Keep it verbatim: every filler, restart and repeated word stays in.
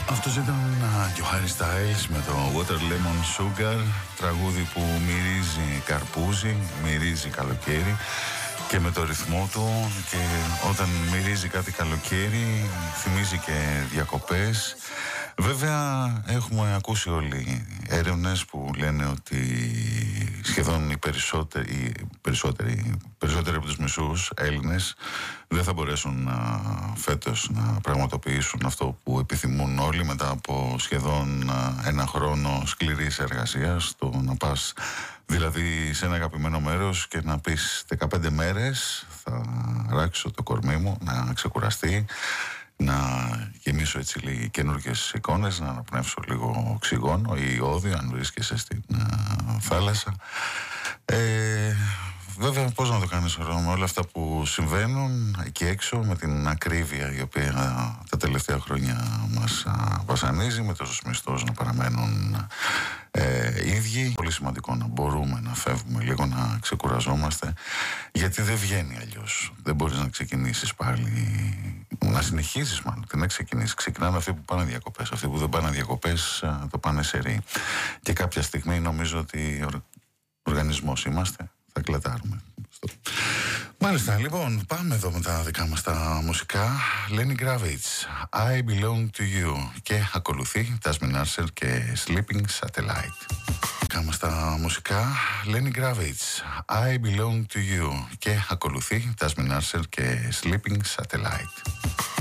Αυτός ήταν και ο Harry Styles με το Water Lemon Sugar, τραγούδι που μυρίζει καρπούζι, μυρίζει καλοκαίρι και με το ρυθμό του, και όταν μυρίζει κάτι καλοκαίρι θυμίζει και διακοπές. Βέβαια έχουμε ακούσει όλοι έρευνες που λένε ότι σχεδόν οι περισσότεροι, οι περισσότεροι, περισσότεροι από τους μισούς Έλληνες δεν θα μπορέσουν να, φέτος να πραγματοποιήσουν αυτό που επιθυμούν όλοι μετά από σχεδόν ένα χρόνο σκληρής εργασίας. Το να πας δηλαδή σε ένα αγαπημένο μέρος και να πεις δεκαπέντε μέρες θα ράξω το κορμί μου να ξεκουραστεί, να γεμίσω έτσι λίγοι καινούργιες εικόνες, να αναπνεύσω λίγο οξυγόνο ή ιόδιο αν βρίσκεσαι στην uh, θάλασσα. Ε, βέβαια πώς να το κάνεις με όλα αυτά που συμβαίνουν εκεί έξω, με την ακρίβεια η οποία τα τελευταία χρόνια μας uh, βασανίζει, με τόσους μισθούς να παραμένουν ε, ίδιοι. Πολύ σημαντικό να μπορούμε να φεύγουμε λίγο, να ξεκουραζόμαστε, γιατί δεν βγαίνει αλλιώς. Δεν μπορείς να ξεκινήσεις πάλι, να συνεχίσεις μάλλον, δεν να ξεκινήσεις. Ξεκινάνε αυτοί που πάνε διακοπές, αυτοί που δεν πάνε διακοπές το πάνε σε ρί. Και κάποια στιγμή νομίζω ότι ο οργανισμός είμαστε, θα κλατάρουμε. Μάλιστα, λοιπόν, πάμε εδώ με τα δικά μας τα μουσικά. Lenny Kravitz, I Belong to You, και ακολουθεί Tasmin Archer και Sleeping Satellite. Δικά μας τα μουσικά, Lenny Kravitz, I Belong to You, και ακολουθεί Tasmin Archer και Sleeping Satellite.